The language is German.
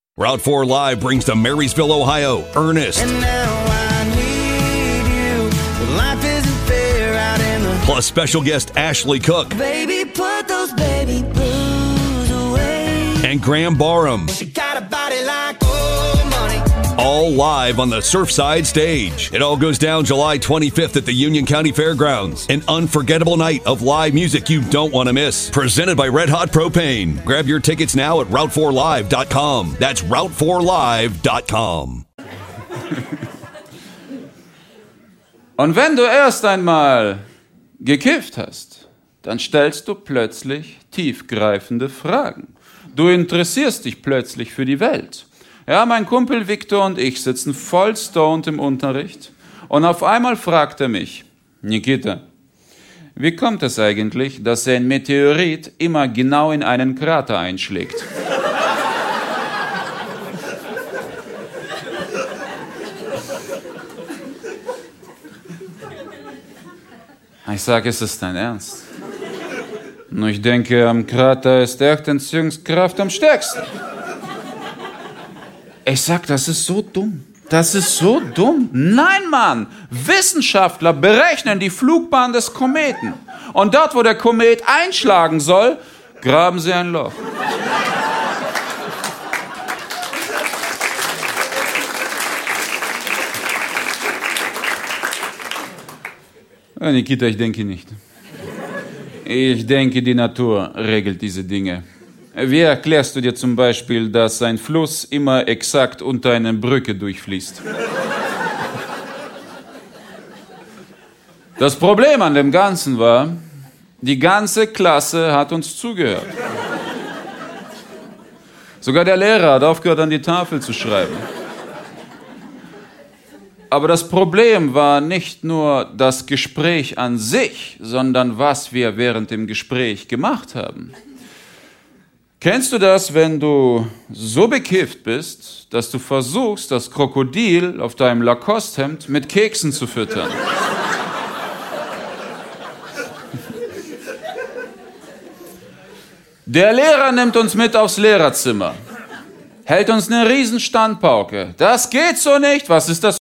Route 4 Live brings to Marysville, Ohio, Ernest. And now I need you. Well, life isn't fair out in the... Plus special guest Ashley Cook. Baby, put those baby blues away. And Graham Barham. She got a body like old money. All live on the Surfside stage. It all goes down July 25th at the Union County Fairgrounds. An unforgettable night of live music you don't want to miss. Presented by Red Hot Propane. Grab your tickets now at Route4Live.com. That's Route4Live.com. Und wenn du erst einmal gekifft hast, dann stellst du plötzlich tiefgreifende Fragen. Du interessierst dich plötzlich für die Welt. Ja, mein Kumpel Victor und ich sitzen voll stoned im Unterricht und auf einmal fragt er mich, Nikita, wie kommt es eigentlich, dass ein Meteorit immer genau in einen Krater einschlägt? Ich sage, ist es dein Ernst? Und ich denke, am Krater ist die Anziehungskraft am stärksten. Ich sag, das ist so dumm. Das ist so dumm. Nein, Mann! Wissenschaftler berechnen die Flugbahn des Kometen. Und dort, wo der Komet einschlagen soll, graben sie ein Loch. Nikita, ich denke nicht. Ich denke, die Natur regelt diese Dinge. Wie erklärst du dir zum Beispiel, dass ein Fluss immer exakt unter einer Brücke durchfließt? Das Problem an dem Ganzen war, die ganze Klasse hat uns zugehört. Sogar der Lehrer hat aufgehört, an die Tafel zu schreiben. Aber das Problem war nicht nur das Gespräch an sich, sondern was wir während dem Gespräch gemacht haben. Kennst du das, wenn du so bekifft bist, dass du versuchst, das Krokodil auf deinem Lacoste-Hemd mit Keksen zu füttern? Der Lehrer nimmt uns mit aufs Lehrerzimmer, hält uns eine riesen Standpauke. Das geht so nicht, was ist das